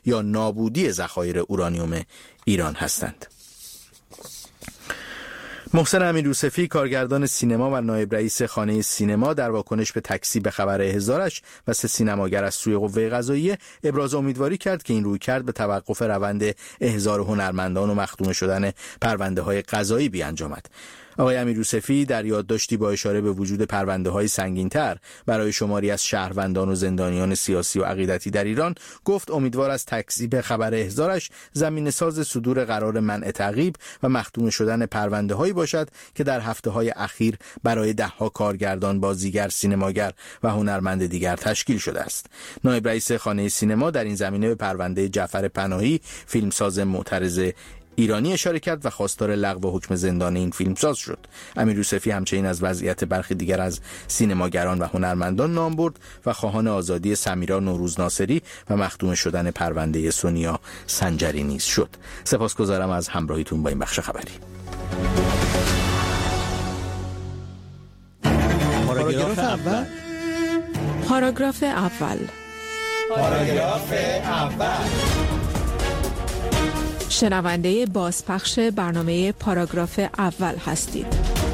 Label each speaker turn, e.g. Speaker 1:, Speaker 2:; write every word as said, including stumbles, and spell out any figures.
Speaker 1: یا نابودی ذخایر اورانیوم ایران هستند. محسن امیریوسفی، کارگردان سینما و نایب رئیس خانه سینما، در واکنش به تکذیب خبر احضارش و سه سینماگر از سوی قوه قضاییه ابراز امیدواری کرد که این رویکرد به توقف روند احضار هنرمندان و مختوم شدن پرونده‌های قضایی بیانجامد. آقای امیریوسفی در یادداشتی با اشاره به وجود پرونده‌های سنگین‌تر برای شماری از شهروندان و زندانیان سیاسی و عقیدتی در ایران گفت امیدوار است تکذیب خبر احضارش زمینه‌ساز صدور قرار منع تعقیب و مختوم شدن پرونده‌هایی باشد که در هفته‌های اخیر برای ده‌ها کارگردان، بازیگر، سینماگر و هنرمند دیگر تشکیل شده است. نایب رئیس خانه سینما در این زمینه به پرونده جعفر پناهی، فیلمساز معترض ایرانی اشاره کرد و خواستار لغو حکم زندان این فیلمساز شد. امیریوسفی همچنین از وضعیت برخی دیگر از سینماگران و هنرمندان نام برد و خواهان آزادی سمیرا نوروز ناصری و مختوم شدن پرونده سونیا سنجری نیز شد. سپاسگزارم از همراهیتون با این بخش خبری.
Speaker 2: پاراگراف اول.
Speaker 3: پاراگراف اول.
Speaker 2: پاراگراف اول.
Speaker 3: شنونده بازپخش برنامه پاراگراف اول هستید.